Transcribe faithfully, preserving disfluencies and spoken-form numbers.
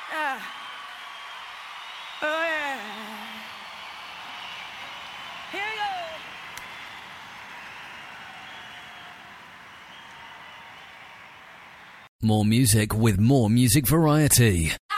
Ah. Oh, yeah. Here we go. More music with more music variety.